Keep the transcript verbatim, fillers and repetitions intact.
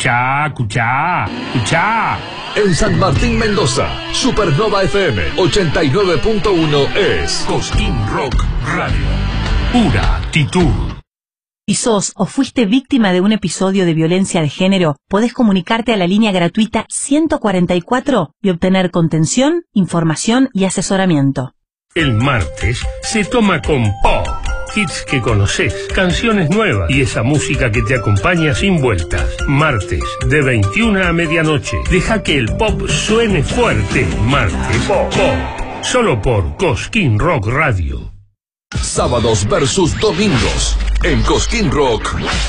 Escuchá, escuchá, escuchá. En San Martín, Mendoza, Supernova F M ochenta y nueve punto uno es Cosquín Rock Radio. Pura actitud. Si sos o fuiste víctima de un episodio de violencia de género, podés comunicarte a la línea gratuita ciento cuarenta y cuatro y obtener contención, información y asesoramiento. El martes se toma con pop. Hits que conoces, canciones nuevas y esa música que te acompaña sin vueltas. Martes, de veintiuna a medianoche. Deja que el pop suene fuerte. Martes, pop, pop. Solo por Cosquín Rock Radio. Sábados versus domingos en Cosquín Rock